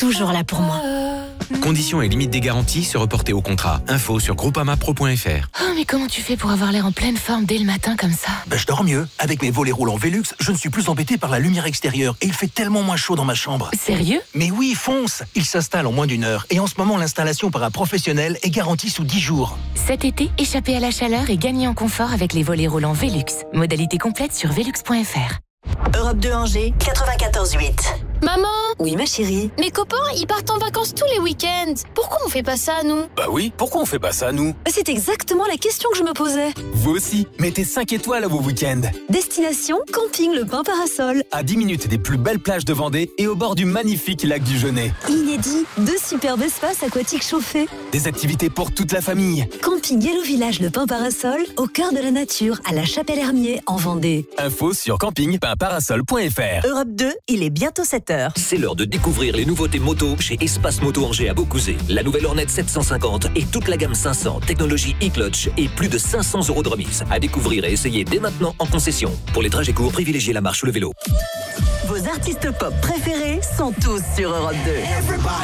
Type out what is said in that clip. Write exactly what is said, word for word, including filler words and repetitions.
toujours là pour moi. Conditions et limites des garanties se reporter au contrat. Info sur groupama pro point f r. Oh, mais comment tu fais pour avoir l'air en pleine forme dès le matin comme ça? Ben, je dors mieux. Avec mes volets roulants Velux, je ne suis plus embêté par la lumière extérieure et il fait tellement moins chaud dans ma chambre. Sérieux? Mais oui, fonce! Il s'installe en moins d'une heure et en ce moment, l'installation par un professionnel est garantie sous dix jours. Cet été, échappez à la chaleur et gagnez en confort avec les volets roulants Velux. Modalité complète sur velux point f r. Europe deux Angers, quatre-vingt-quatorze huit. Maman? Oui, ma chérie. Mes copains, ils partent en vacances tous les week-ends. Pourquoi on fait pas ça, nous? Bah oui, pourquoi on fait pas ça, nous? C'est exactement la question que je me posais. Vous aussi, mettez cinq étoiles à vos week-ends. Destination Camping Le Pin Parasol. À dix minutes des plus belles plages de Vendée et au bord du magnifique lac du Genêt. Inédit, deux superbes espaces aquatiques chauffés. Des activités pour toute la famille. Camping Yellow Village Le Pin Parasol, au cœur de la nature, à la Chapelle-Hermier, en Vendée. Info sur camping pin parasol point f r. Europe deux, il est bientôt sept heures. C'est l'heure de découvrir les nouveautés moto chez Espace Moto Angers à Beaucouzé. La nouvelle Hornet sept cent cinquante et toute la gamme cinq cents, technologie e-clutch et plus de cinq cents euros de remise. À découvrir et essayer dès maintenant en concession. Pour les trajets courts, privilégiez la marche ou le vélo. Vos artistes pop préférés sont tous sur Europe deux.